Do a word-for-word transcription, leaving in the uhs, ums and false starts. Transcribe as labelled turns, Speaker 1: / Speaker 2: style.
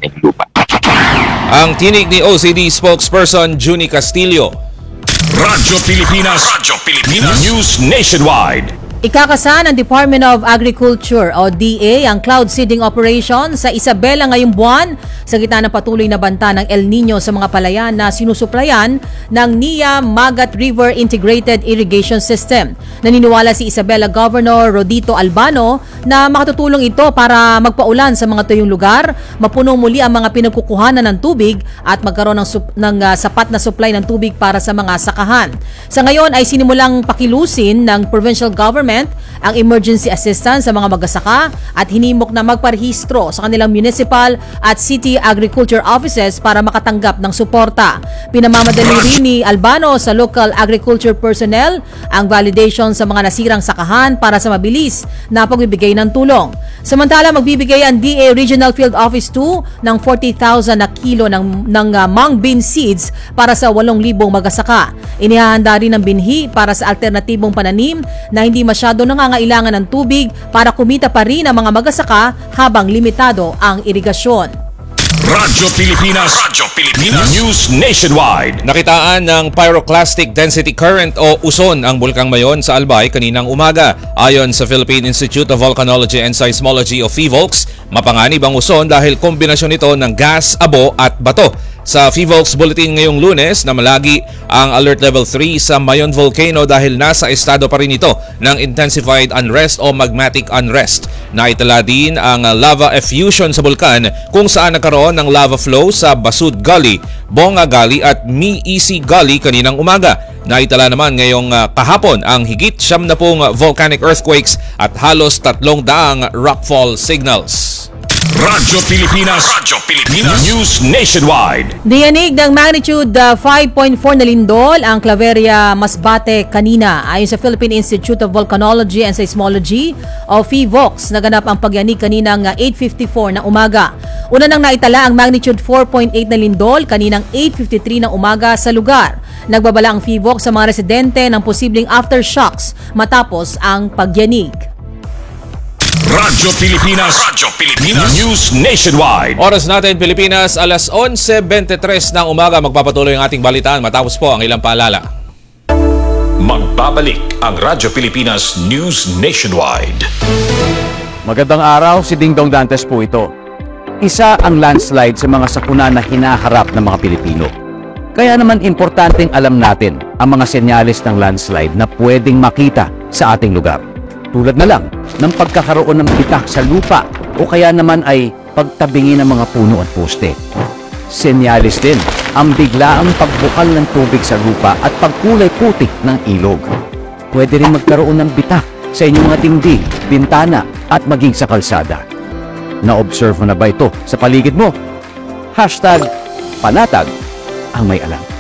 Speaker 1: ating lupa.
Speaker 2: Ang tinig ni O C D spokesperson Junie Castillo.
Speaker 3: Radyo Pilipinas, Radyo Pilipinas, News Nationwide.
Speaker 4: Ikakasa ng Department of Agriculture o D A ang cloud seeding operation sa Isabela ngayong buwan sa gitna ng patuloy na banta ng El Nino sa mga palayan na sinusuplayan ng N I A Magat River Integrated Irrigation System. Naniniwala si Isabela Governor Rodito Albano na makatutulong ito para magpaulan sa mga tuyong lugar, mapunong muli ang mga pinagkukuhanan ng tubig at magkaroon ng, sup- ng uh, sapat na supply ng tubig para sa mga sakahan. Sa ngayon ay sinimulang pakilusin ng provincial government ang emergency assistance sa mga magsasaka at hinimok na magparehistro sa kanilang municipal at city agriculture offices para makatanggap ng suporta. Pinamamadali rin ni Albano sa local agriculture personnel ang validation sa mga nasirang sakahan para sa mabilis na pagbibigay ng tulong. Samantala, magbibigay ang D A Regional Field Office two ng forty thousand na kilo ng, ng uh, mung bean seeds para sa eight thousand magsasaka. Inihahanda rin ng binhi para sa alternatibong pananim na hindi masyado nangangailangan ng tubig para kumita pa rin ang mga magsasaka habang limitado ang irigasyon.
Speaker 3: Radyo Pilipinas, Radyo Pilipinas, News Nationwide.
Speaker 2: Nakitaan ng pyroclastic density current o uson ang bulkang Mayon sa Albay kaninang umaga. Ayon sa Philippine Institute of Volcanology and Seismology o PHIVOLCS, mapanganib ang uson dahil kombinasyon ito ng gas, abo at bato. Sa PHIVOLCS Bulletin ngayong Lunes na malagi ang Alert Level three sa Mayon Volcano dahil nasa estado pa rin ito ng intensified unrest o magmatic unrest. Naitala din ang lava effusion sa bulkan kung saan nagkaroon ng lava flow sa Basud Gully, Bonga Gully at Miisi Gully kaninang umaga. Naitala naman ngayong uh, kahapon ang higit siyam na pong volcanic earthquakes at halos tatlong daang rockfall signals.
Speaker 3: Radyo Pilipinas, Radyo Pilipinas, News Nationwide.
Speaker 4: Diyanig ng magnitude uh, five point four na lindol ang Claveria, Masbate kanina. Ayon sa Philippine Institute of Volcanology and Seismology o PHIVOLCS, naganap ang pagyanig kaninang uh, eight fifty-four na umaga. Una nang naitala ang magnitude four point eight na lindol kaninang eight fifty-three ng umaga sa lugar. Nagbabala ang PHIVOLCS sa mga residente ng posibleng aftershocks matapos ang pagyanig.
Speaker 3: Radyo Pilipinas, Radyo Pilipinas, News Nationwide.
Speaker 2: Oras natin Pilipinas, alas eleven twenty-three ng umaga. Magpapatuloy ang ating balitaan matapos po ang ilang paalala.
Speaker 3: Magbabalik ang Radyo Pilipinas News Nationwide.
Speaker 5: Magandang araw, si Dingdong Dantes po ito. Isa ang landslide sa mga sakuna na hinaharap ng mga Pilipino. Kaya naman importanteng alam natin ang mga senyales ng landslide na pwedeng makita sa ating lugar. Tulad na lang ng pagkakaroon ng bitak sa lupa o kaya naman ay pagtabingi ng mga puno at poste. Senyales din ang biglaang pagbukal ng tubig sa lupa at pagkulay puti ng ilog. Pwede rin magkaroon ng bitak sa inyong mga dingding, bintana at maging sa kalsada. Na-observe mo na ba ito sa paligid mo? Hashtag panatag ang may alam.